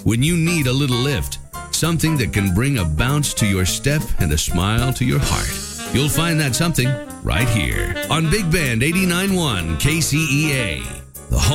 When you need a little lift, something that can bring a bounce to your step and a smile to your heart, you'll find that something right here on Big Band 89.1 KCEA.